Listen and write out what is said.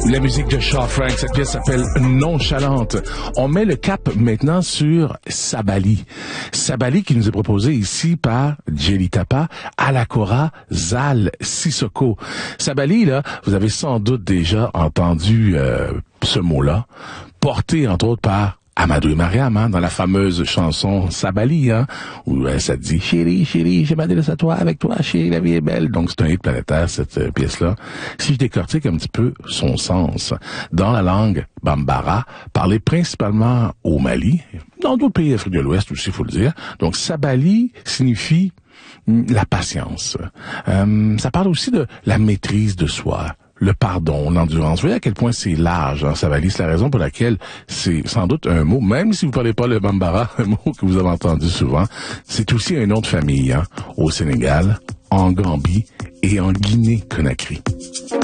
La musique de Shaw Frank, cette pièce s'appelle Nonchalante. On met le cap maintenant sur Sabali. Sabali qui nous est proposé ici par Jelly Tapa, Alakora, Zal, Sissoko. Sabali, là, vous avez sans doute déjà entendu ce mot-là, porté entre autres par Amadou et Mariam, hein, dans la fameuse chanson Sabali, hein, où ça dit « Chérie, chérie, j'ai m'adresse à toi, avec toi, chérie, la vie est belle ». Donc c'est un hit planétaire, cette pièce-là. Si je décortique un petit peu son sens, dans la langue bambara, parlée principalement au Mali, dans d'autres pays d'Afrique de l'Ouest aussi, il faut le dire. Donc Sabali signifie la patience. Ça parle aussi de la maîtrise de soi, le pardon, l'endurance. Vous voyez à quel point c'est large, hein, Sabali. C'est la raison pour laquelle c'est sans doute un mot, même si vous parlez pas le bambara, un mot que vous avez entendu souvent, c'est aussi un nom de famille, hein, au Sénégal, en Gambie et en Guinée-Conakry.